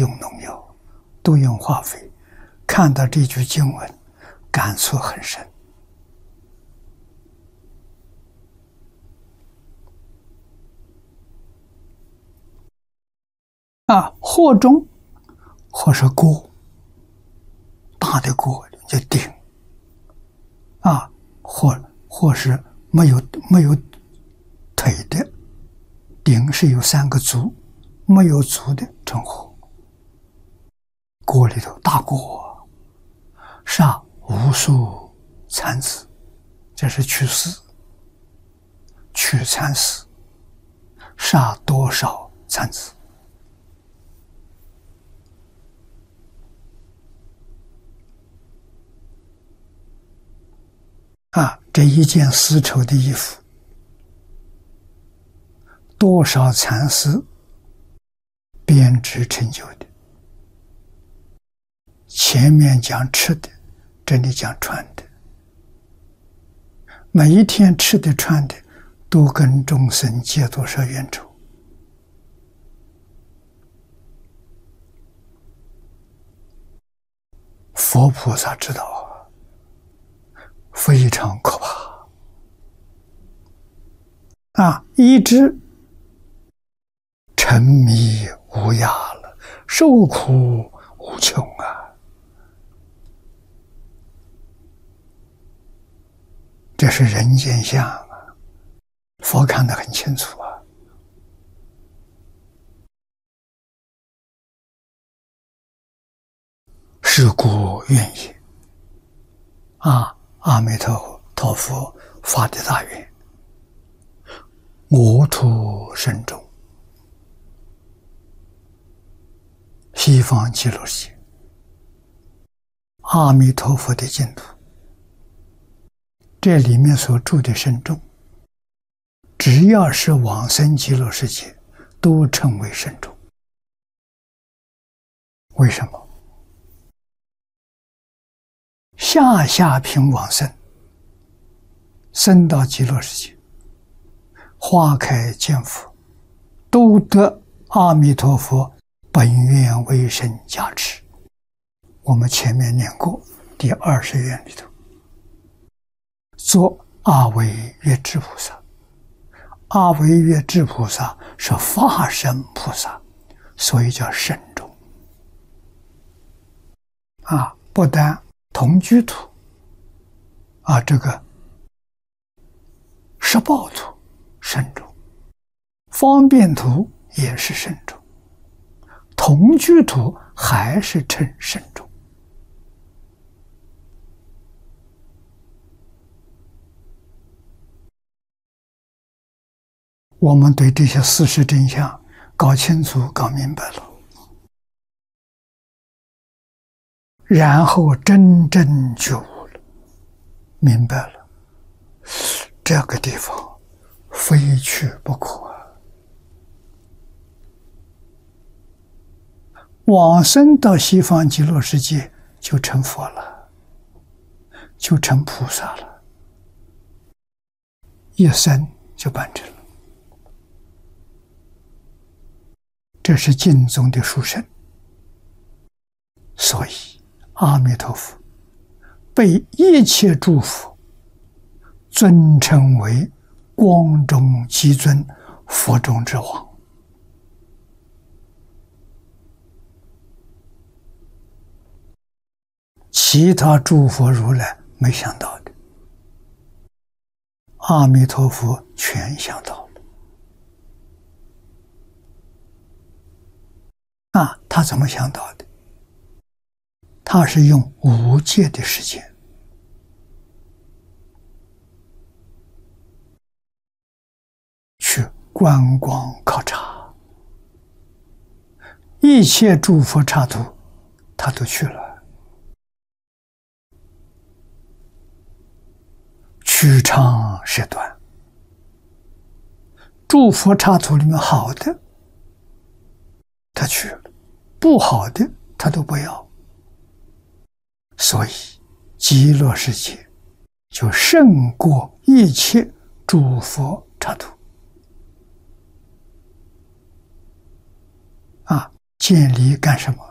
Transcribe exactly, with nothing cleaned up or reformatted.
用农药，都用化肥。看到这句经文，感触很深。啊，或中，或是锅，大的锅就鼎。啊，或或是没有没有腿的鼎是有三个足，没有足的称呼。锅里头大锅，杀无数残子，这是去死，去残死，杀多少残子？啊，这一件丝绸的衣服，多少蚕丝编织成就的？前面讲吃的，这里讲穿的。每一天吃的穿的，都跟众生结多少冤仇？佛菩萨知道啊，非常可怕啊！一直沉迷无涯了，受苦无穷啊！这是人间相啊，佛看得很清楚啊。是故愿也啊！阿弥陀佛发的大愿，我土深中，西方极乐世界，阿弥陀佛的净土，这里面所住的圣众，只要是往生极乐世界，都称为圣众。为什么？下下品往生，生到极乐世界，花开见佛，都得阿弥陀佛本愿威神加持。我们前面念过第二十愿里头，做阿惟越致菩萨。阿惟越致菩萨是化身菩萨，所以叫圣众啊！不但同居土啊，这个十报土圣众，方便土也是圣众，同居土还是称圣众。我们对这些事实真相搞清楚、搞明白了，然后真正觉悟了，明白了，这个地方非去不可啊！往生到西方极乐世界就成佛了，就成菩萨了，一生就办成了。这是经中的殊胜，所以阿弥陀佛被一切诸佛尊称为光中极尊，佛中之王。其他诸佛如来没想到的，阿弥陀佛全想到了。啊，他怎么想到的？他是用无界的时间去观光考察，一切诸佛刹土他都去了，取长舍短，诸佛刹土里面好的他去了，不好的他都不要，所以极乐世界就胜过一切诸佛刹土啊！ 建立干什么？